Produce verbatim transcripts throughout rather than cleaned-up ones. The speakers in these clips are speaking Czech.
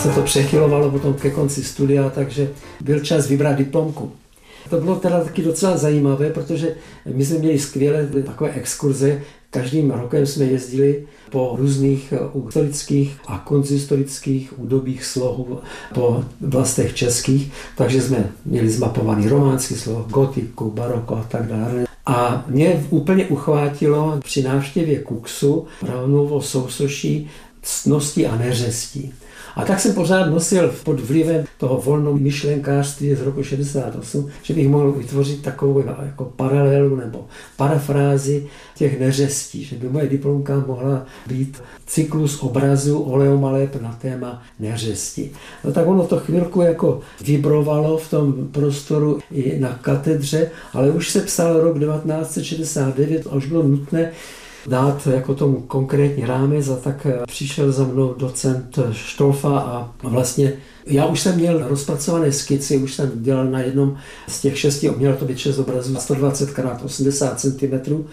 se to přechylovalo potom ke konci studia, takže byl čas vybrat diplomku. To bylo teda taky docela zajímavé, protože my jsme měli skvělé takové exkurze. Každým rokem jsme jezdili po různých historických a konzistorických údobích slohů po vlastech českých, takže jsme měli zmapovaný románský sloh, gotiku, baroko a tak dále. A mě úplně uchvátilo při návštěvě Kuxu Braunovo sousoší ctnosti a neřestí. A tak jsem pořád nosil pod vlivem toho volnomyšlenkářství z roku šedesát osm, že bych mohl vytvořit takovou jako paralelu nebo parafrázi těch neřestí, že by moje diplomka mohla být cyklus obrazů oleomaleb na téma neřesti. No tak ono to chvilku jako vibrovalo v tom prostoru i na katedře, ale už se psal rok devatenáct set šedesát devět a už bylo nutné dát jako tomu konkrétní rámec a tak přišel za mnou docent Štolfa a vlastně já už jsem měl rozpracované skici, už jsem dělal na jednom z těch šesti, mělo to být šest obrazů, sto dvacet krát osmdesát centimetrů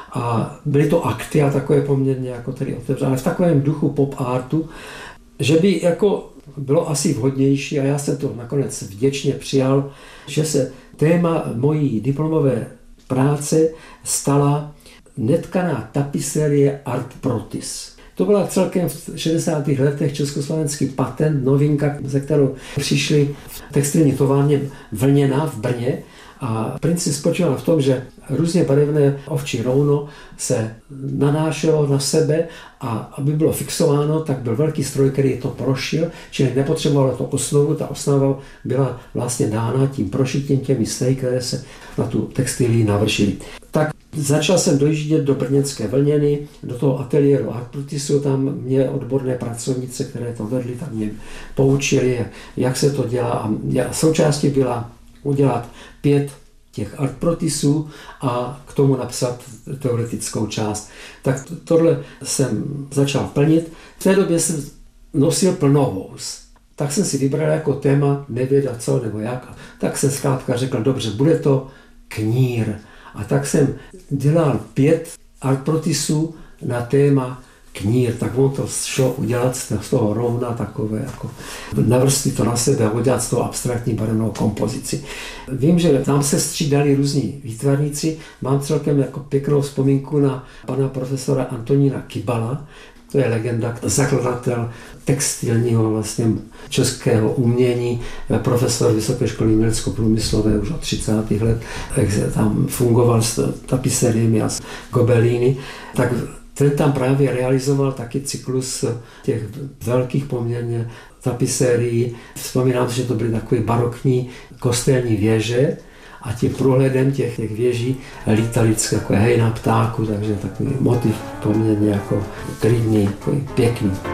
a byly to akty a takové poměrně jako tedy otevřené, ale v takovém duchu pop artu, že by jako bylo asi vhodnější a já jsem to nakonec vděčně přijal, že se téma mojí diplomové práce stala netkaná tapiserie Art Protis. To byla celkem v šedesátých letech československý patent, novinka, ze kterou přišli v textilní továrně Vlněná v Brně. A princip spočíval v tom, že různě barevné ovčí rouno se nanášelo na sebe a aby bylo fixováno, tak byl velký stroj, který to prošil, čili nepotřebovalo to osnovu, ta osnova byla vlastně dána tím prošitím těmi stehy, které se na tu textilii navršily. Tak začal jsem dojíždět do brněnské Vlněny, do toho ateliéru Art Protisu, tam mě odborné pracovnice, které to vedly, tam mě poučili, jak se to dělá a součástí byla udělat pět těch Art Protisů a k tomu napsat teoretickou část. Tak tohle jsem začal plnit. V té době jsem nosil plnovous. Tak jsem si vybral jako téma nevědět co nebo jak. Tak jsem zkrátka řekl, dobře, bude to knír. A tak jsem dělal pět Art Protisů na téma knír, tak on to šlo udělat z toho rovna takové, jako navrstvit to na sebe a udělat z toho abstraktní barevnou kompozici. Vím, že tam se střídali různí výtvarníci, mám celkem jako pěknou vzpomínku na pana profesora Antonína Kybala, to je legenda, zakladatel textilního vlastně českého umění, profesor Vysoké školy umělecko-průmyslové už od třicátých let, tam fungoval s tapiseriemi a s gobelíny, tak ten tam právě realizoval taky cyklus těch velkých poměrně tapisérií. Vzpomínám, že to byly takové barokní kostelní věže a tím průhledem těch, těch věží lítali jako hejna ptáku, takže takový motiv poměrně jako klidný, takový pěkný.